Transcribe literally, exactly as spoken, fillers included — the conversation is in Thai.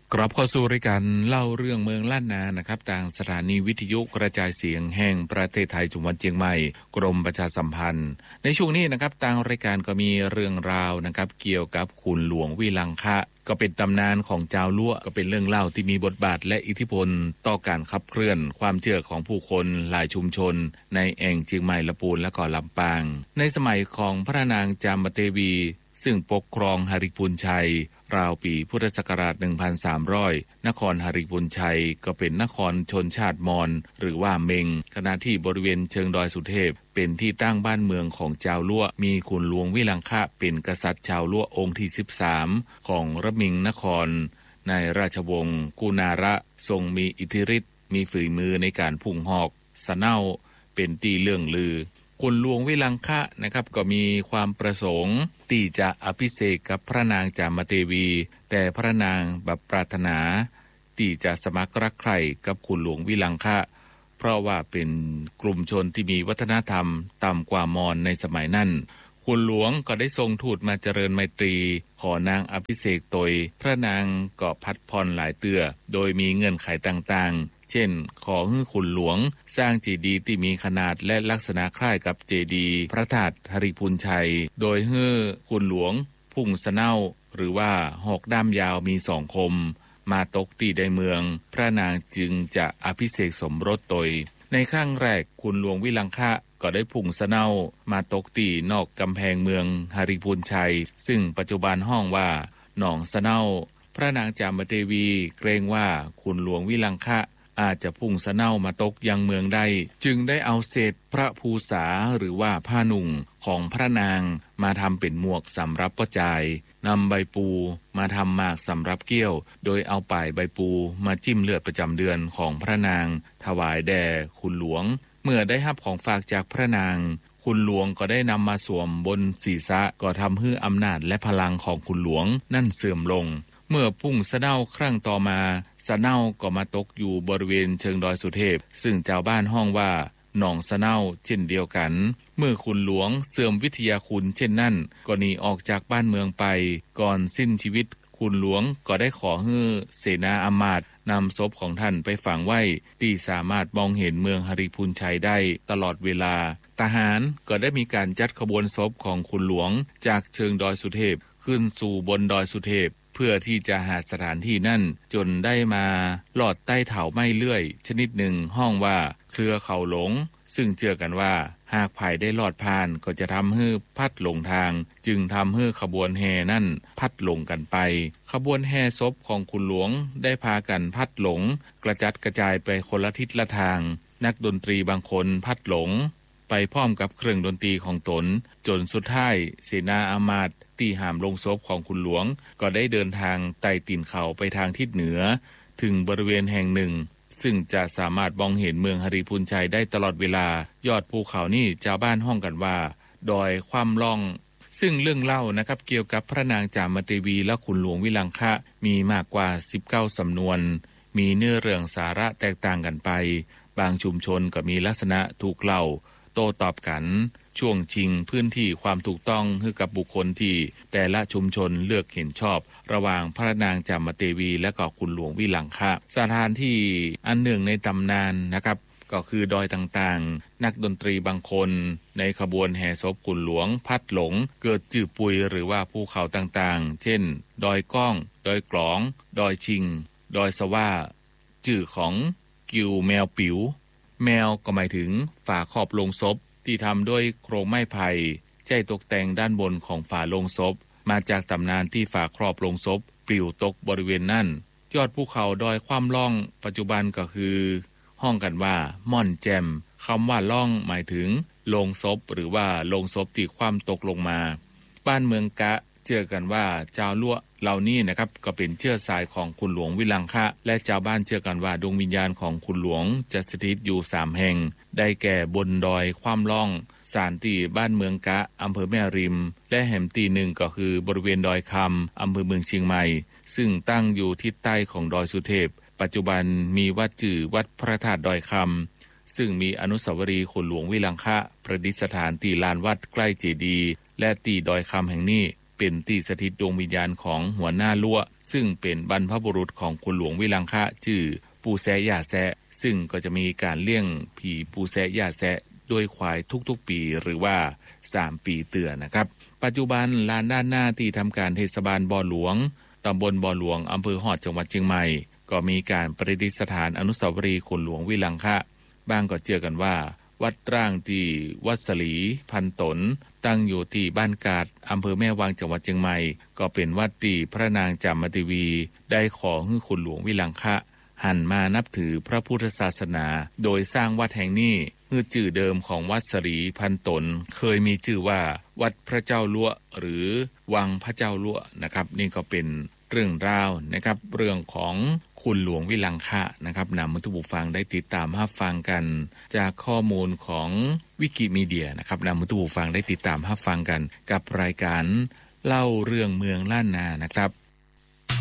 กลับเข้าสู่รายการเล่าเรื่องเมืองล้านนานะครับทางสถานีวิทยุกระจายเสียงแห่งประเทศไทยจังหวัดเชียงใหม่กรมประชาสัมพันธ์ในช่วงนี้นะครับทางรายการก็มีเรื่องราวนะครับเกี่ยวกับขุนหลวงวิลังคะก็เป็นตำนานของเจ้าลั่วก็เป็นเรื่องเล่าที่มีบทบาทและอิทธิพลต่อการขับเคลื่อนความเชื่อของผู้คนหลายชุมชนในแอ่งเชียงใหม่ลำพูนและก็ลำปางในสมัยของพระนางจามเทวีซึ่งปกครองหริพูนชัยราวปีพุทธศักราช หนึ่งพันสามร้อย นครหริพูนชัยก็เป็นนครชนชาติมอญหรือว่าเมงขณะที่บริเวณเชิงดอยสุเทพเป็นที่ตั้งบ้านเมืองของเจ้าลั่วมีขุนหลวงวิลังคะเป็นกษัตริย์ชาวลั่วองค์ที่สิบสามของระมิงนครในราชวงศ์กุณาระทรงมีอิทธิฤทธิ์มีฝีมือในการพุ่งหอกสะเน่าเป็นตีเรื่องลือขุนหลวงวิลังคะนะครับก็มีความประสงค์ที่จะอภิเษกกับพระนางจามเทวีแต่พระนางบัปรารถนาที่จะสมัครรักใคร่กับขุนหลวงวิลังคะเพราะว่าเป็นกลุ่มชนที่มีวัฒนธรรมต่ำกว่ามอญในสมัยนั้นขุนหลวงก็ได้ทรงทูตมาเจริญไมตรีขอนางอภิเษกโดยพระนางก็พัดพรหลายเตื้อโดยมีเงื่อนไขต่างๆเช่นขอให้ขุนหลวงสร้างเจดีย์ที่มีขนาดและลักษณะคล้ายกับเจดีย์พระธาตุหริพูนชัยโดยให้ขุนหลวงพุ่งสะเน่าหรือว่าหอกด้ามยาวมีสองคมมาตกที่ใดเมืองพระนางจึงจะอภิเษกสมรสโดยในครั้งแรกขุนหลวงวิลังคะก็ได้พุ่งสะเน่ามาตกที่นอกกำแพงเมืองหริพูนชัยซึ่งปัจจุบันห้องว่าหนองสะเน่าพระนางจามเทวีเกรงว่าขุนหลวงวิลังคะอาจจะพุ่งสะเน่ามาตกยังเมืองได้จึงได้เอาเศษพระภูษาหรือว่าผ้านุ่งของพระนางมาทำเป็นหมวกสำรับประจายนำใบปูมาทำหมากสำรับเกี้ยวโดยเอาป่ายใบปูมาจิ้มเลือดประจำเดือนของพระนางถวายแด่ขุนหลวงเมื่อได้รับของฝากจากพระนางขุนหลวงก็ได้นำมาสวมบนศีรษะก็ทำให้อำนาจและพลังของขุนหลวงนั่นเสื่อมลงเมื่อพุ่งสะเน่าครั้งต่อมาสะเน่าก็มาตกอยู่บริเวณเชิงดอยสุเทพซึ่งชาวบ้านห้องว่าหนองสะเน่าเช่นเดียวกันเมื่อขุนหลวงเสื่อมวิทยาคุณเช่นนั้นก็หนีออกจากบ้านเมืองไปก่อนสิ้นชีวิตขุนหลวงก็ได้ขอให้เสนาอำมาตย์นำศพของท่านไปฝังไว้ที่สามารถมองเห็นเมืองหริพูนชัยได้ตลอดเวลาทหารก็ได้มีการจัดขบวนศพของขุนหลวงจากเชิงดอยสุเทพขึ้นสู่บนดอยสุเทพเพื่อที่จะหาสถานที่นั่นจนได้มาลอดใต้เถาไม้เลื่อยชนิดหนึ่งห้องว่าเครือเขาหลงซึ่งเชื่อกันว่าหากภัยได้ลอดผ่านก็จะทำให้พัดหลงทางจึงทำให้ขบวนแห่นั่นพัดหลงกันไปขบวนแห่ศพของขุนหลวงได้พากันพัดหลงกระจัดกระจายไปคนละทิศละทางนักดนตรีบางคนพัดหลงไปพร้อมกับเครื่องดนตรีของตนจนสุดท้ายเสนาอามาตย์ที่หามลงศพของขุนหลวงก็ได้เดินทางไต่ตีนเขาไปทางทิศเหนือถึงบริเวณแห่งหนึ่งซึ่งจะสามารถมองเห็นเมืองหริพูนชัยได้ตลอดเวลายอดภูเขานี่ชาวบ้านห้องกันว่าดอยความล่องซึ่งเรื่องเล่านะครับเกี่ยวกับพระนางจามเทวีและขุนหลวงวิลังคะมีมากกว่าสิบเก้าสำนวนมีเนื้อเรื่องสาระแตกต่างกันไปบางชุมชนก็มีลักษณะถูกเล่าโต้ตอบกันช่วงชิงพื้นที่ความถูกต้องให้กับบุคคลที่แต่ละชุมชนเลือกเห็นชอบระหว่างพระนางจามเทวีและก็ขุนหลวงวิลังคะสถานที่อันหนึ่งในตำนานนะครับก็คือดอยต่างๆนักดนตรีบางคนในขบวนแห่ศพขุนหลวงพัดหลงเกิดจืดปุยหรือว่าภูเขาต่างๆเช่นดอยก้องดอยกลองดอยชิงดอยสว่าจื่อของกิวแมวปิ๋วแมวก็หมายถึงฝาครอบโลงศพที่ทำด้วยโครงไม้ไผ่ใช้ตกแต่งด้านบนของฝาโลงศพมาจากตำนานที่ฝาครอบโลงศพปลิวตกบริเวณนั้นยอดภูเขาดอยความล่องปัจจุบันก็คือห้องกันว่าม่อนแจมคำว่าล่องหมายถึงโลงศพหรือว่าโลงศพที่คว่ำตกลงมาบ้านเมืองกะเชื่อกันว่าเจ้าลั่วเหล่านี้นะครับก็เป็นเชื้อสายของขุนหลวงวิลังคะและชาวบ้านเชื่อกันว่าดวงวิญญาณของขุนหลวงจะสถิตอยู่สามแห่งได้แก่บนดอยความล่องศาลตีบ้านเมืองกะอำเภอแม่ริมและแห่งตีหนึ่งก็คือบริเวณดอยคำอำเภอเมืองเชียงใหม่ซึ่งตั้งอยู่ทิศใต้ของดอยสุเทพปัจจุบันมีวัดจื่อวัดพระธาตุดอยคำซึ่งมีอนุสาวรีย์ขุนหลวงวิลังคะประดิษฐานตีลานวัดใกล้เจดีย์และตีดอยคำแห่งนี้เป็นที่สถิตดวงวิญญาณของหัวหน้าลั่วซึ่งเป็นบรรพบุรุษของคุณหลวงวิลังคะชื่อปูแซะย่าแซะซึ่งก็จะมีการเลี้ยงผีปูแซะย่าแซะด้วยควายทุกๆปีหรือว่าสามปีเตือนนะครับปัจจุบันลานด้านหน้าที่ทำการเทศบาลบ่อหลวงตำบลบ่อหลวงอำเภอฮอดจังหวัดเชียงใหม่ก็มีการประดิษฐานอนุสาวรีย์คุณหลวงวิลังคะบางก็เชื่อกันว่าวัดร่างที่วัดสลีพันตนตั้งอยู่ที่บ้านกาดอำเภอแม่วางจังหวัดเชียงใหม่ก็เป็นวัดที่พระนางจามเทวีได้ขอให้คุณหลวงวิลังคะหันมานับถือพระพุทธศาสนาโดยสร้างวัดแห่งนี้คือชื่อเดิมของวัดสลีพันตนเคยมีชื่อว่าวัดพระเจ้าลั่วหรือวังพระเจ้าลั่วนะครับนี่ก็เป็นเรื่องราวนะครับเรื่องของคุณหลวงวิลังคะนะครับนำมาทุกผู้ฟังได้ติดตามรับฟังกันจากข้อมูลของวิกิมีเดียนะครับนำมาทุกผู้ฟังได้ติดตามรับฟังกันกับรายการเล่าเรื่องเมืองล้านนานะครับ